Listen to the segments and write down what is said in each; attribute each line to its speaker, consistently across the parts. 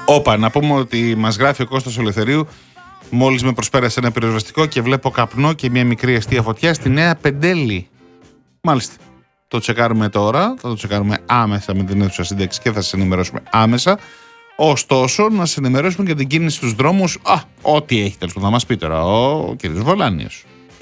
Speaker 1: Όπα, να πούμε ότι μας γράφει ο Κώστας Ολευθερίου. Μόλις με προσπέρασε ένα πυροσβεστικό και βλέπω καπνό και μια μικρή αστεία φωτιά στη Νέα Πεντέλη. Μάλιστα. Το τσεκάρουμε τώρα, θα το τσεκάρουμε άμεσα με την αίθουσα σύνταξη και θα σας ενημερώσουμε άμεσα. Ωστόσο, να σας ενημερώσουμε για την κίνηση στους δρόμους. Ό,τι έχει τέλος πάντων, θα μας πει τώρα ο κ. Βολάνιος.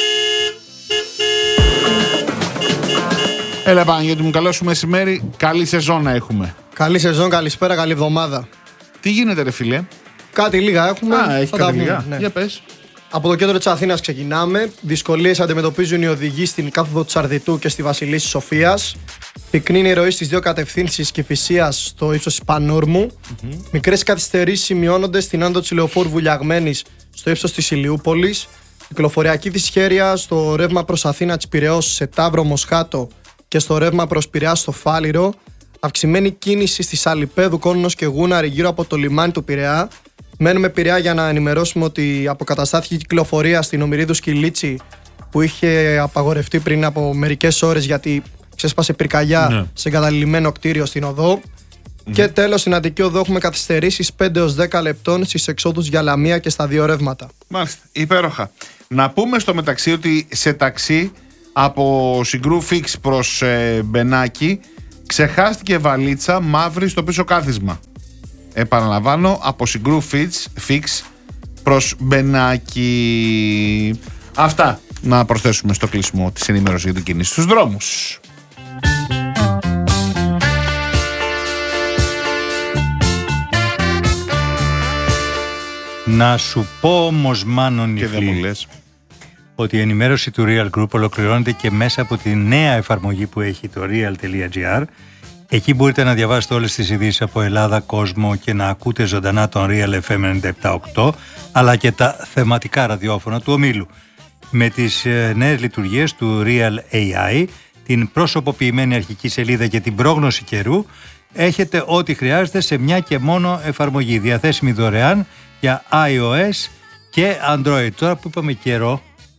Speaker 1: Έλα Παναγιώτη μου, καλό σου μεσημέρι. Καλή σεζόν να έχουμε.
Speaker 2: Καλή σεζόν, καλησπέρα, καλή εβδομάδα.
Speaker 1: Τι γίνεται ρε φίλε?
Speaker 2: Κάτι λίγα έχουμε.
Speaker 1: Έχει κάτι λίγα. Ναι. Για πες.
Speaker 2: Από το κέντρο της Αθήνας ξεκινάμε. Δυσκολίες αντιμετωπίζουν οι οδηγοί στην κάθοδο της Αρδιτού και στη Βασιλίσσης Σοφίας. Πυκνή είναι η ροή στις δύο κατευθύνσεις Κηφισίας στο ύψος της Πανούρμου. Μικρές καθυστερήσεις σημειώνονται στην άνοδο της Λεωφόρου Βουλιαγμένης στο ύψος της Ηλιούπολης. Κυκλοφοριακή δυσχέρεια στο ρεύμα προς Αθήνα της Πειραιώς σε Ταύρο Μοσχάτο και στο ρεύμα προς Πειραιά στο Φάληρο. Αυξημένη κίνηση στη Σαλιπέδου, Κόνονος και Γούναρη γύρω από το λιμάνι του Πειραιά. Μένουμε Πειραιά για να ενημερώσουμε ότι αποκαταστάθηκε η κυκλοφορία στην Ομηρίδου Σκυλίτσι που είχε απαγορευτεί πριν από μερικές ώρες γιατί ξέσπασε πυρκαγιά σε εγκαταλειμμένο κτίριο στην οδό. Και τέλος στην Αττική Οδό έχουμε καθυστερήσεις 5 έως 10 λεπτών στις εξόδους για Λαμία και στα δύο ρεύματα.
Speaker 1: Μάλιστα, υπέροχα. Να πούμε στο μεταξύ ότι σε ταξί από Συγκρού Φίξ προς Μπενάκη ξεχάστηκε βαλίτσα μαύρη στο πίσω κάθισμα. Επαναλαμβάνω, από Συγκρού Φίξ προς Μπενάκη. Αυτά να προσθέσουμε στο κλείσιμο της ενημέρωσης για την κίνηση στους δρόμους.
Speaker 3: Να σου πω όμως Μάνον
Speaker 1: και δεν μου λες
Speaker 3: ότι η ενημέρωση του Real Group ολοκληρώνεται και μέσα από τη νέα εφαρμογή που έχει το real.gr. Εκεί μπορείτε να διαβάσετε όλες τις ειδήσεις από Ελλάδα, κόσμο και να ακούτε ζωντανά τον Real FM 97.8 αλλά και τα θεματικά ραδιόφωνα του ομίλου. Με τις νέες λειτουργίες του Real AI, την προσωποποιημένη αρχική σελίδα και την πρόγνωση καιρού, έχετε ό,τι χρειάζεται σε μια και μόνο εφαρμογή, διαθέσιμη δωρεάν για iOS και Android. Τώρα που είπαμε καιρό,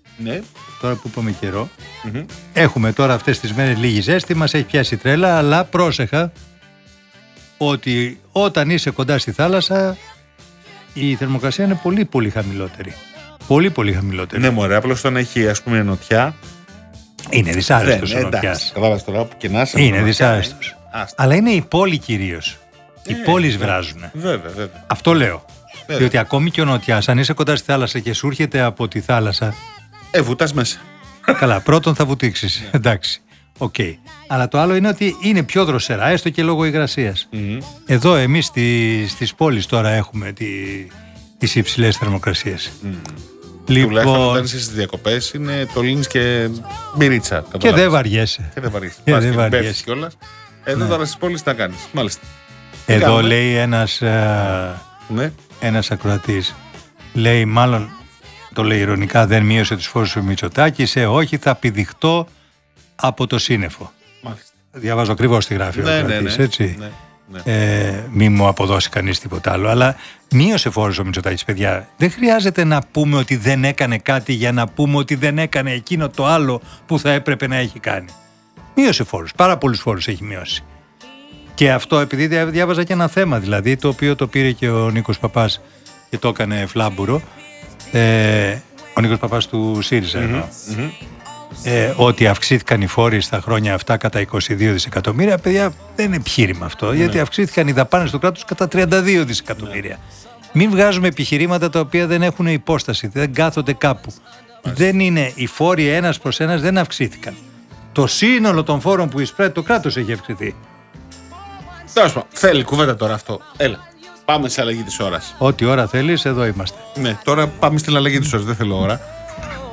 Speaker 3: έχουμε τώρα αυτές τις μέρες λίγη ζέστη, μας έχει πιάσει τρέλα, αλλά πρόσεχα ότι όταν είσαι κοντά στη θάλασσα η θερμοκρασία είναι πολύ πολύ χαμηλότερη. Πολύ πολύ χαμηλότερη.
Speaker 1: Ναι μωρέ, απλώς όταν έχει ας πούμε νοτιά
Speaker 3: είναι δυσάρεστος ο νοτιάς.
Speaker 1: Κατάλαβες τώρα που κενάς.
Speaker 3: Είναι δυσάρεστος. Αλλά είναι η πόλη κυρίως. Οι πόλεις βράζουν.
Speaker 1: Βέβαια.
Speaker 3: Αυτό λέω. Διότι ακόμη και ο νοτιάς, αν είσαι κοντά στη θάλασσα και σου έρχεται από τη θάλασσα.
Speaker 1: Βουτάς μέσα.
Speaker 3: Καλά, πρώτον θα βουτήξεις. Εντάξει. Οκ. Αλλά το άλλο είναι ότι είναι πιο δροσερά, έστω και λόγω υγρασίας. Εδώ εμείς στις πόλεις τώρα έχουμε τις υψηλές θερμοκρασίες.
Speaker 1: Λοιπόν, τουλάχιστον όταν είσαι στις διακοπές είναι το λύνεις και μπυρίτσα.
Speaker 3: Και δεν βαριέσαι.
Speaker 1: Δεν βαριέσαι κιόλας. Εδώ τώρα στις πόλεις τι θα κάνεις. Μάλιστα.
Speaker 3: Εδώ λέει ένας ακροατής. Λέει μάλλον, το λέει ειρωνικά, δεν μείωσε τους φόρους ο Μητσοτάκης. Όχι, θα πηδηχτώ από το σύννεφο.
Speaker 1: Μάλιστα.
Speaker 3: Διαβάζω ακριβώς τη γράφει ο ακροατής, έτσι. Μη μου αποδώσει κανείς τίποτα άλλο. Αλλά μείωσε φόρους ο Μητσοτάκης, παιδιά. Δεν χρειάζεται να πούμε ότι δεν έκανε κάτι για να πούμε ότι δεν έκανε εκείνο το άλλο που θα έπρεπε να έχει κάνει. Μείωσε φόρους. Πάρα πολλούς φόρους έχει μειώσει. Και αυτό επειδή διάβαζα και ένα θέμα, δηλαδή, το οποίο το πήρε και ο Νίκος Παπάς και το έκανε φλάμπουρο. Ο Νίκος Παπάς του ΣΥΡΙΖΑ ότι αυξήθηκαν οι φόροι στα χρόνια αυτά κατά 22 δισεκατομμύρια. Παιδιά, δεν είναι επιχείρημα αυτό, γιατί αυξήθηκαν οι δαπάνες του κράτους κατά 32 δισεκατομμύρια. Μην βγάζουμε επιχειρήματα τα οποία δεν έχουν υπόσταση, δεν κάθονται κάπου. Δεν είναι, οι φόροι ένας προς ένας δεν αυξήθηκαν. Το σύνολο των φόρων που εισπράττει το κράτος έχει αυξηθεί.
Speaker 1: Τέλος πάντων, θέλει κουβέντα τώρα αυτό. Έλα, πάμε σε αλλαγή της ώρας.
Speaker 3: Ό,τι ώρα θέλεις, εδώ είμαστε.
Speaker 1: Ναι, τώρα πάμε στην αλλαγή της ώρας, δεν θέλω ώρα.